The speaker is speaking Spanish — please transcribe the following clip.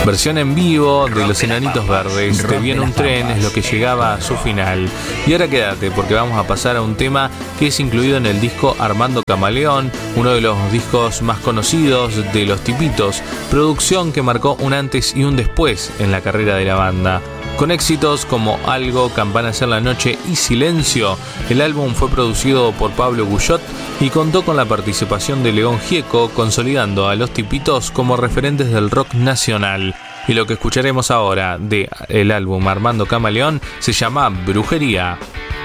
Versión en vivo de Los Enanitos Verdes, Te vi en un tren, es lo que llegaba a su final. Y ahora quédate, porque vamos a pasar a un tema que es incluido en el disco Armando Camaleón, uno de los discos más conocidos de Los Tipitos, producción que marcó un antes y un después en la carrera de la banda. Con éxitos como Algo, Campanas en la noche y Silencio, el álbum fue producido por Pablo Guyot y contó con la participación de León Gieco, consolidando a Los Tipitos como referentes del rock nacional. Y lo que escucharemos ahora de el álbum Armando Camaleón se llama Brujería.